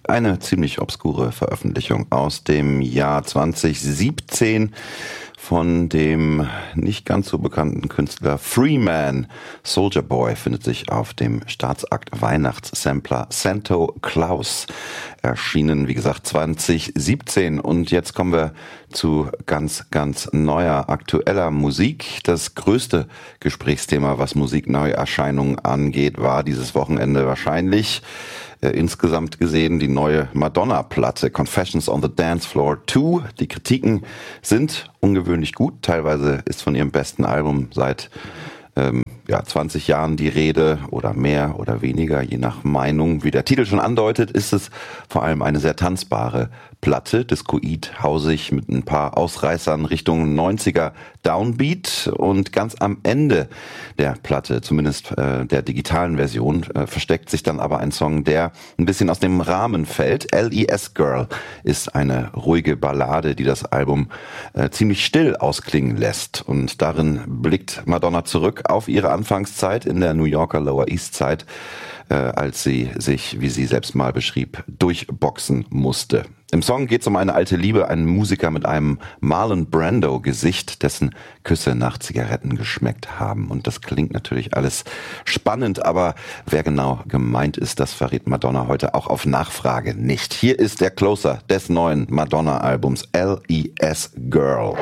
Eine ziemlich obskure Veröffentlichung aus dem Jahr 2017 von dem nicht ganz so bekannten Künstler Freeman. Soulja Boy findet sich auf dem Staatsakt Weihnachtssampler Santo Claus, erschienen, wie gesagt, 2017. Und jetzt kommen wir zu ganz neuer, aktueller Musik. Das größte Gesprächsthema, was Musikneuerscheinungen angeht, war dieses Wochenende wahrscheinlich insgesamt gesehen die neue Madonna-Platte Confessions on the Dance Floor 2. Die Kritiken sind ungewöhnlich gut. Teilweise ist von ihrem besten Album seit 20 Jahren die Rede oder mehr oder weniger, je nach Meinung. Wie der Titel schon andeutet, ist es vor allem eine sehr tanzbare Platte, discoid, hausig, mit ein paar Ausreißern Richtung 90er Downbeat. Und ganz am Ende der Platte, zumindest der digitalen Version, versteckt sich dann aber ein Song, der ein bisschen aus dem Rahmen fällt. LES Girl ist eine ruhige Ballade, die das Album ziemlich still ausklingen lässt. Und darin blickt Madonna zurück auf ihre Anfangszeit in der New Yorker Lower East Side, als sie sich, wie sie selbst mal beschrieb, durchboxen musste. Im Song geht es um eine alte Liebe, einen Musiker mit einem Marlon Brando-Gesicht, dessen Küsse nach Zigaretten geschmeckt haben. Und das klingt natürlich alles spannend, aber wer genau gemeint ist, das verrät Madonna heute auch auf Nachfrage nicht. Hier ist der Closer des neuen Madonna-Albums LES Girl.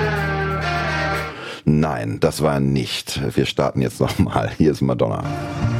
Nein, das war nicht. Wir starten jetzt nochmal. Hier ist Madonna.